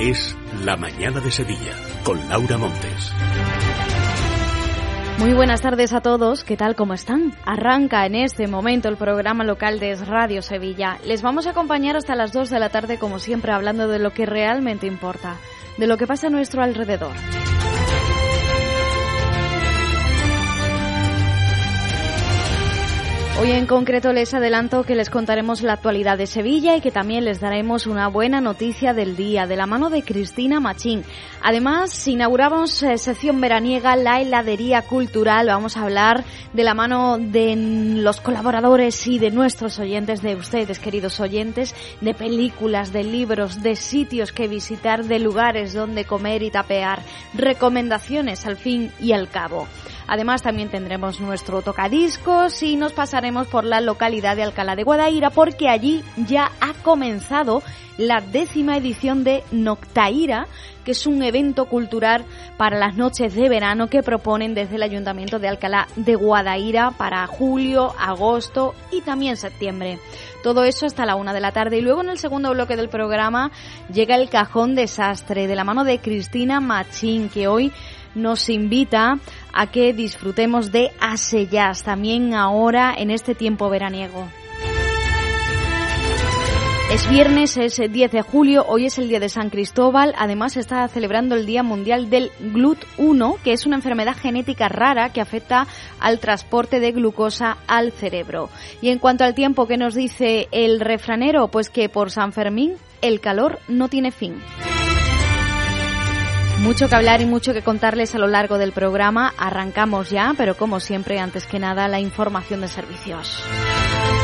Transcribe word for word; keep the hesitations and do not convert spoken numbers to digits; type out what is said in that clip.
es La Mañana de Sevilla, con Laura Montes. Muy buenas tardes a todos, ¿qué tal? ¿Cómo están? Arranca en este momento el programa local de Es Radio Sevilla. Les vamos a acompañar hasta las dos de la tarde, como siempre, hablando de lo que realmente importa, de lo que pasa a nuestro alrededor. Hoy en concreto les adelanto que les contaremos la actualidad de Sevilla y que también les daremos una buena noticia del día, de la mano de Cristina Machín. Además, inauguramos eh, sección veraniega, la heladería cultural. Vamos a hablar de la mano de los colaboradores y de nuestros oyentes, de ustedes, queridos oyentes, de películas, de libros, de sitios que visitar, de lugares donde comer y tapear, recomendaciones al fin y al cabo. Además, también tendremos nuestro tocadiscos y nos pasaremos por la localidad de Alcalá de Guadaira, porque allí ya ha comenzado la décima edición de Noctaíra, que es un evento cultural para las noches de verano que proponen desde el Ayuntamiento de Alcalá de Guadaira para julio, agosto y también septiembre. Todo eso hasta la una de la tarde. Y luego, en el segundo bloque del programa, llega el Cajón Desastre, de la mano de Cristina Machín, que hoy nos invita a que disfrutemos de Aseyas, también ahora en este tiempo veraniego. Es viernes, es diez de julio, hoy es el día de San Cristóbal. Además, se está celebrando el Día Mundial del G L U T uno, que es una enfermedad genética rara que afecta al transporte de glucosa al cerebro. Y en cuanto al tiempo, ¿qué nos dice el refranero? Pues que por San Fermín el calor no tiene fin. Mucho que hablar y mucho que contarles a lo largo del programa. Arrancamos ya, pero como siempre, antes que nada, la información de servicios.